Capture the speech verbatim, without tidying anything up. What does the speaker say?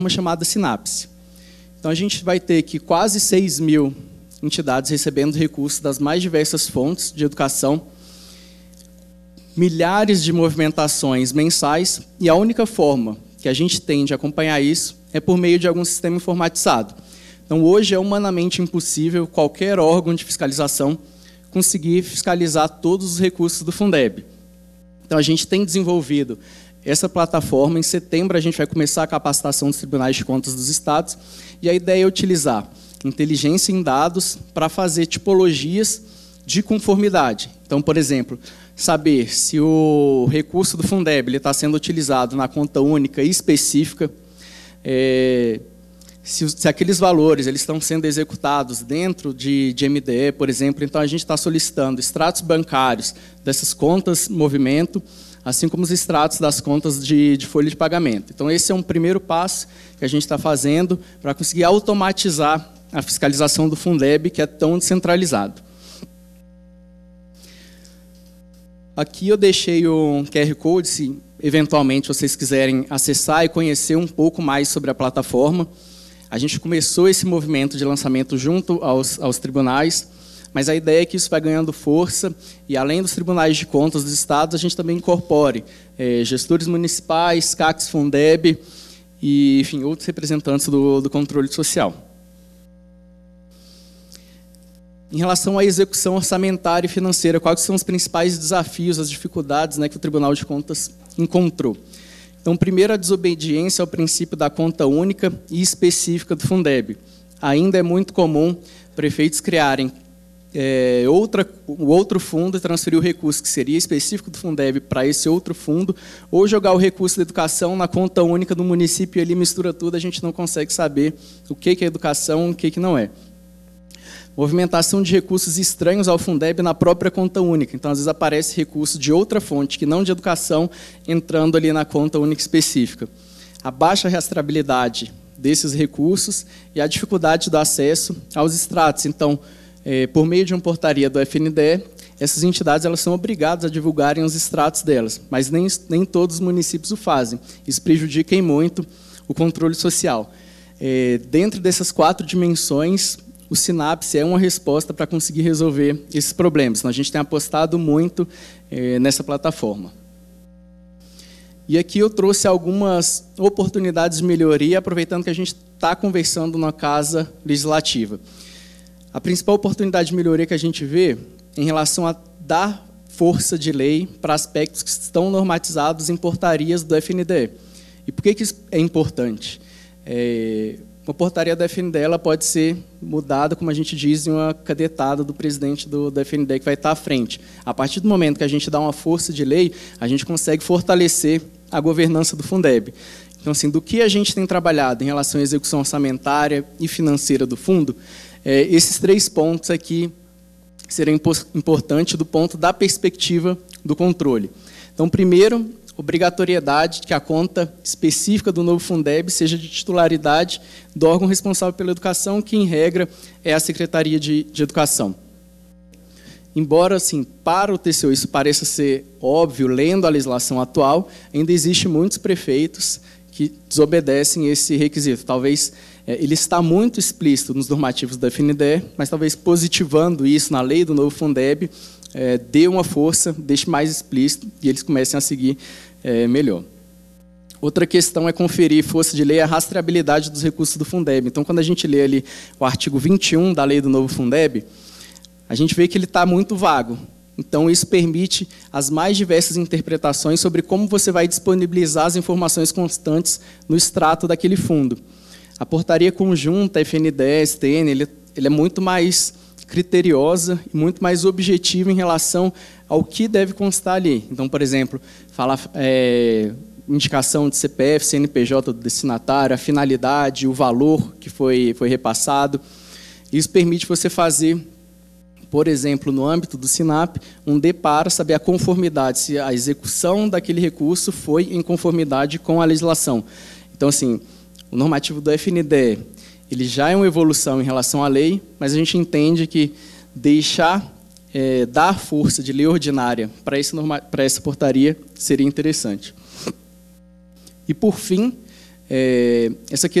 chamada Sinapse. Então, a gente vai ter aqui quase seis mil entidades recebendo recursos das mais diversas fontes de educação, milhares de movimentações mensais, e a única forma que a gente tem de acompanhar isso é por meio de algum sistema informatizado. Então, hoje é humanamente impossível qualquer órgão de fiscalização conseguir fiscalizar todos os recursos do Fundeb. Então, a gente tem desenvolvido essa plataforma. Em setembro, a gente vai começar a capacitação dos tribunais de contas dos estados, e a ideia é utilizar inteligência em dados para fazer tipologias de conformidade. Então, por exemplo, saber se o recurso do Fundeb está sendo utilizado na conta única e específica, é, se, se aqueles valores eles estão sendo executados dentro de, de M D E, por exemplo. Então, a gente está solicitando extratos bancários dessas contas movimento, assim como os extratos das contas de, de folha de pagamento. Então, esse é um primeiro passo que a gente está fazendo para conseguir automatizar a fiscalização do Fundeb, que é tão descentralizado. Aqui eu deixei um Q R Code, se eventualmente vocês quiserem acessar e conhecer um pouco mais sobre a plataforma. A gente começou esse movimento de lançamento junto aos, aos tribunais, mas a ideia é que isso vai ganhando força e, além dos tribunais de contas dos estados, a gente também incorpore é, gestores municipais, C A Cs, Fundeb e, enfim, outros representantes do, do controle social. Em relação à execução orçamentária e financeira, quais são os principais desafios, as dificuldades, né, que o Tribunal de Contas encontrou? Então, primeiro, a desobediência ao princípio da conta única e específica do Fundeb. Ainda é muito comum prefeitos criarem é, outra, o outro fundo e transferir o recurso que seria específico do Fundeb para esse outro fundo, ou jogar o recurso da educação na conta única do município e ali mistura tudo, a gente não consegue saber o que é educação e o que não é. Movimentação de recursos estranhos ao Fundeb na própria conta única. Então, às vezes, aparece recurso de outra fonte, que não de educação, entrando ali na conta única específica. A baixa rastreabilidade desses recursos e a dificuldade do acesso aos extratos. Então, é, por meio de uma portaria do F N D E, essas entidades elas são obrigadas a divulgarem os extratos delas, mas nem, nem todos os municípios o fazem. Isso prejudica em muito o controle social. É, dentro dessas quatro dimensões, o Sinapse é uma resposta para conseguir resolver esses problemas. Então, a gente tem apostado muito eh, nessa plataforma. E aqui eu trouxe algumas oportunidades de melhoria, aproveitando que a gente está conversando na Casa Legislativa. A principal oportunidade de melhoria que a gente vê em relação a dar força de lei para aspectos que estão normatizados em portarias do F N D E. E por que que isso é importante? É, Uma portaria da F N D E ela pode ser mudada, como a gente diz, em uma cadetada do presidente do, do F N D E que vai estar à frente. A partir do momento que a gente dá uma força de lei, a gente consegue fortalecer a governança do Fundeb. Então, assim, do que a gente tem trabalhado em relação à execução orçamentária e financeira do fundo, é, esses três pontos aqui seriam importantes do ponto da perspectiva do controle. Então, primeiro, obrigatoriedade que a conta específica do novo Fundeb seja de titularidade do órgão responsável pela educação, que, em regra, é a Secretaria de, de Educação. Embora, assim, para o T C U isso pareça ser óbvio, lendo a legislação atual, ainda existe muitos prefeitos que desobedecem esse requisito. Talvez é, ele está muito explícito nos normativos da F N D E, mas talvez positivando isso na lei do novo Fundeb, é, dê uma força, deixe mais explícito e eles comecem a seguir é, melhor. Outra questão é conferir força de lei à rastreabilidade dos recursos do Fundeb. Então, quando a gente lê ali o artigo vinte e um da lei do novo Fundeb, a gente vê que ele está muito vago. Então, isso permite as mais diversas interpretações sobre como você vai disponibilizar as informações constantes no extrato daquele fundo. A portaria conjunta, F N D E, S T N, ele, ele é muito mais criteriosa e muito mais objetiva em relação ao que deve constar ali. Então, por exemplo, falar, é, indicação de C P F, C N P J do destinatário, a finalidade, o valor que foi, foi repassado. Isso permite você fazer, por exemplo, no âmbito do SINAP, um D para saber a conformidade, se a execução daquele recurso foi em conformidade com a legislação. Então, assim, o normativo do F N D E, ele já é uma evolução em relação à lei, mas a gente entende que deixar, é, dar força de lei ordinária para essa portaria seria interessante. E, por fim, É, essa